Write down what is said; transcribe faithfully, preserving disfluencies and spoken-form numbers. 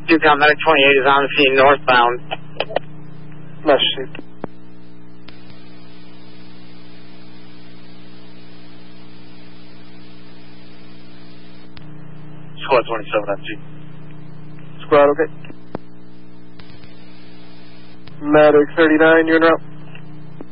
two count medic twenty-eight is on the scene northbound. Message. Squad twenty-seven on scene. Squad, okay. Medic thirty-nine, you're en route.